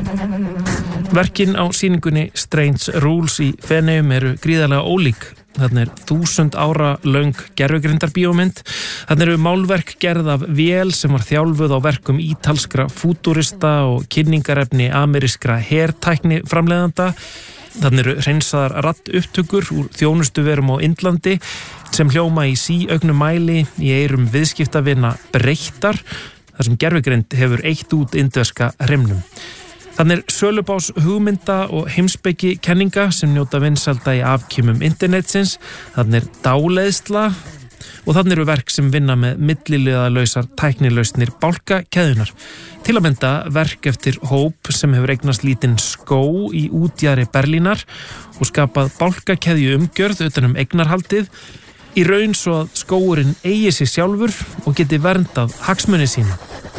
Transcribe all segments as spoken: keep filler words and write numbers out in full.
Verkin á sýningunni Strange Rules í Feneyjum eru gríðarlega ólík. Þarna er þúsund ára löng gervigreindarbíómynd. Þarna eru málverk gerð af vél sem var þjálfuð á verkum ítalskra fútúrista og kynningarefni amerískra hertækni framleiðanda. Þarna eru hreinsaðar raddupptökur úr þjónustuverum á Indlandi sem hljóma í síauknum mæli í eyrum viðskiptavina breyttar, þar sem gervigreind hefur eytt út indverska hreimnum. Þannig er sölubás hugmynda og heimspeki kenninga sem njóta vinsælda í afkimum internetsins. Þannig er dáleiðsla og þannig eru verk sem vinna með milliliðalausar tæknilausnir bálkakeðjunar. Til að mynda verk eftir hóp sem hefur eignast lítinn skó í útjaðri Berlínar og skapað bálkakeðju umgjörð utan um eignarhaldið í raun svo að skóurinn eigi sig sjálfur og geti verndað hagsmuni sína.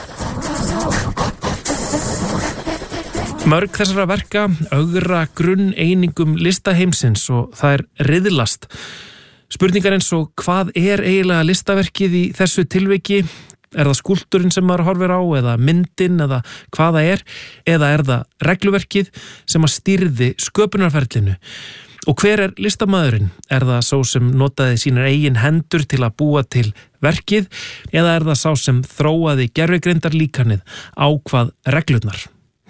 Mörg þessara verka ögra grunn einingum listaheimsins og það er riðlast. Spurningar eins og hvað er eiginlega listaverkið í þessu tilviki? Er það skúlptúrinn sem maður horfir á eða myndin eða hvað það er? Eða er það regluverkið sem að stýrði sköpunarferlinu? Og hver er listamaðurinn? Er það sá sem notaði sínar eigin hendur til að búa til verkið? Eða er það sá sem þróaði gervigreindarlíkanið ákvað reglurnar?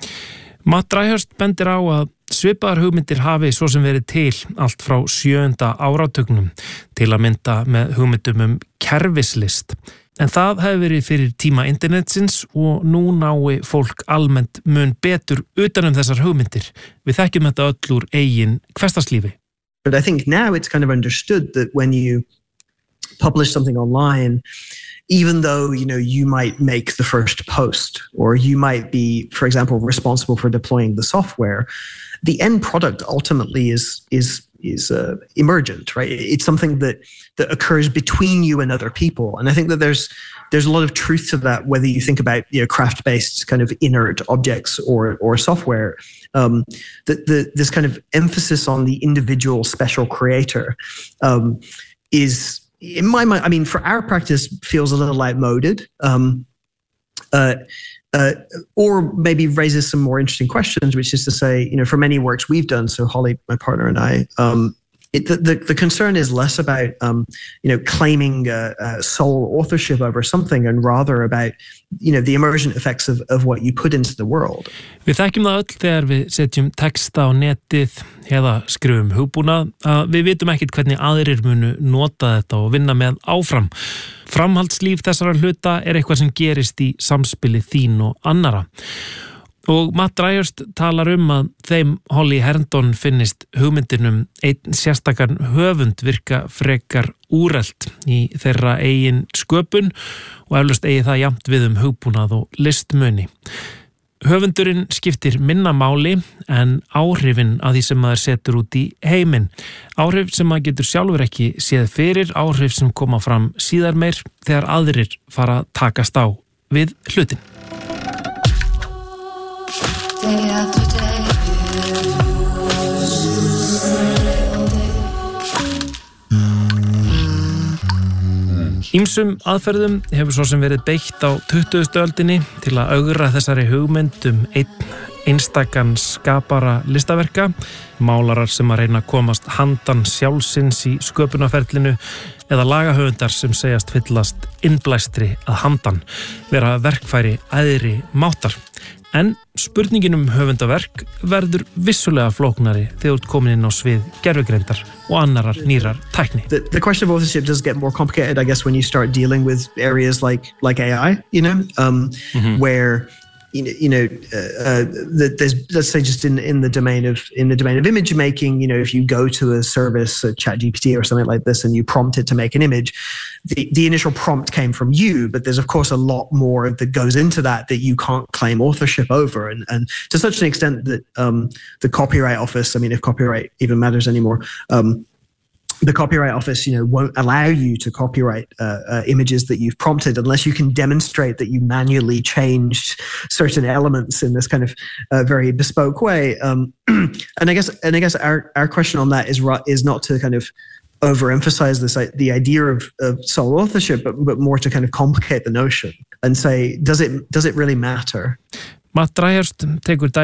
Matt Dryhurst bendir á að svipaðar hugmyndir hafi svo sem verið til allt frá sjöunda áratugnum, til að mynda með hugmyndum um kerfislist. En það hefur verið fyrir tíma internetsins og nú nái fólk almennt mun betur utan um þessar hugmyndir. Við þekkjum þetta öll úr eigin hversdagslífi. But I think now it's kind of understood that when you publish something online, even though, you know, you might make the first post or you might be, for example, responsible for deploying the software, the end product ultimately is is is uh, emergent, right? It's something that that occurs between you and other people, and I think that there's there's a lot of truth to that. Whether you think about, you know, craft-based kind of inert objects or or software, um, the, the this kind of emphasis on the individual special creator um, is, in my mind, I mean, for our practice, feels a little outmoded, um, uh, uh, or maybe raises some more interesting questions, which is to say, you know, for many works we've done, so Holly, my partner, and I, um, it, the, the the concern is less about, um, you know, claiming uh, uh, sole authorship over something, and rather about, you know, the emergent effects of of what you put into the world. Við þekkjum það öll þegar við setjum texta á netið eða skrifum hugbúnað að við vitum ekkert hvernig aðrir munu nota þetta og vinna með áfram. Framhaldslíf þessara hluta er eitthvað sem gerist í samspili þín og annara. Og Matt Dryhurst talar um að þeim Holly Herndon finnist hugmyndinum einn sérstakann höfund virka frekar úrelt í þeirra eigin sköpun og eflaust eigi það jafnt við um hugbúnað og listmuni. Höfundurinn skiptir minna máli en áhrifin að því sem maður setur út í heiminn. Áhrif sem maður getur sjálfur ekki séð fyrir, áhrif sem koma fram síðar meir þegar aðrir fara að takast á við hlutin. Day after day. Ýmsum aðferðum hefur svo sem verið beitt á tuttugustu öldinni til að ögra þessari hugmynd um einn einstakan skapara listaverka, málarar sem að reyna að komast handan sjálfsins í sköpunarferlinu eða lagahöfundar sem segjast fyllast innblæstri að handan, vera verkfæri æðri máttar. En spurningin um höfundaverk verður vissulega flóknari þegar út komin inn á svið gervigreindar og annarar nýrar tækni. The, the question of authorship does get more complicated, I guess, when you start dealing with areas like like A I, you know, um, mm-hmm. where you know, you know uh, uh, there's, let's say, just in in the domain of in the domain of image making, you know, if you go to a service, a ChatGPT or something like this, and you prompt it to make an image, the the initial prompt came from you, but there's of course a lot more that goes into that that you can't claim authorship over, and and to such an extent that um, the Copyright Office, I mean, if copyright even matters anymore. Um, The Copyright Office, you know, won't allow you to copyright uh, uh, images that you've prompted unless you can demonstrate that you manually changed certain elements in this kind of uh, very bespoke way. Um, and I guess, and I guess our our question on that is is not to kind of overemphasize this the idea of, of sole authorship, but but more to kind of complicate the notion and say, does it does it really matter? Matt Dryhurst tekur